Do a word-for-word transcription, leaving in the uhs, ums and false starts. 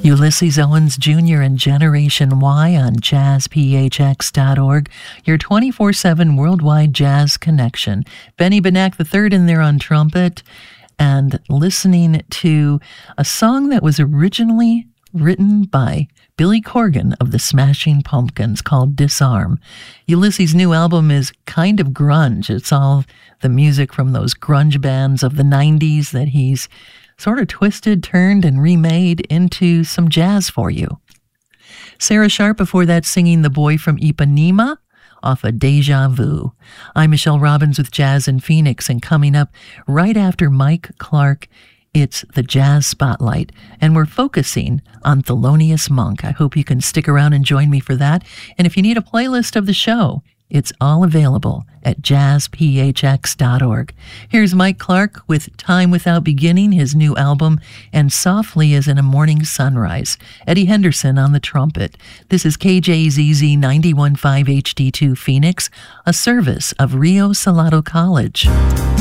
Ulysses Owens Junior and Generation Y on jazz p h x dot org, your twenty-four seven worldwide jazz connection. Benny Benack the third in there on trumpet, and listening to a song that was originally written by Billy Corgan of the Smashing Pumpkins called Disarm. Ulysses' new album is kind of grunge. It's all the music from those grunge bands of the nineties that he's sort of twisted, turned, and remade into some jazz for you. Sarah Sharp before that singing The Boy from Ipanema off of Deja Vu. I'm Michelle Robbins with Jazz in Phoenix, and coming up right after Mike Clark, it's the Jazz Spotlight, and we're focusing on Thelonious Monk. I hope you can stick around and join me for that. And if you need a playlist of the show, it's all available at jazz p h x dot org. Here's Mike Clark with Time Without Beginning, his new album, and Softly as in a Morning Sunrise. Eddie Henderson on the trumpet. This is K J Z Z ninety-one point five H D two Phoenix, a service of Rio Salado College.